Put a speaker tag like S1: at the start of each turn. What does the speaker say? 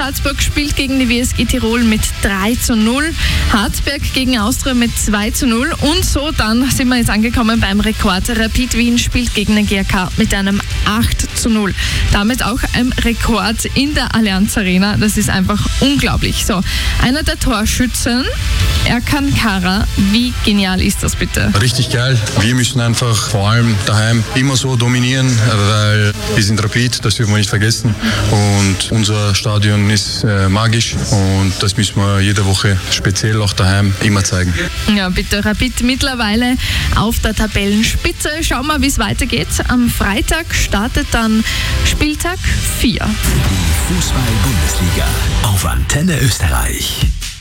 S1: Salzburg spielt gegen die WSG Tirol mit 3:0. Harzberg gegen Austria mit 2:0. Und so dann sind wir jetzt angekommen beim Rekord. Rapid Wien spielt gegen den GAK mit einem 8:0. Damit auch ein Rekord in der Allianz Arena. Das ist einfach unglaublich. So, einer der Torschützen, Erkan Kara. Wie genial ist das bitte?
S2: Richtig geil. Wir müssen einfach vor allem daheim immer so dominieren, weil wir sind Rapid, das dürfen wir nicht vergessen. Und unser Stadion ist magisch und das müssen wir jede Woche, speziell auch daheim, immer zeigen.
S1: Ja, bitte. Rapid mittlerweile auf der Tabellenspitze. Schauen wir, wie es weitergeht. Am Freitag startet dann Spieltag 4.
S3: Die Fußball-Bundesliga auf Antenne Österreich.